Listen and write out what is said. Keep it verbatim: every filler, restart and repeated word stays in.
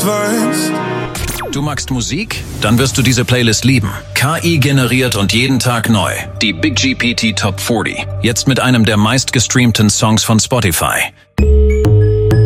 advanced. Du magst Musik? Dann wirst du diese Playlist lieben. K I generiert und jeden Tag neu. Die Big G P T Top vierzig. Jetzt mit einem der meistgestreamten Songs von Spotify.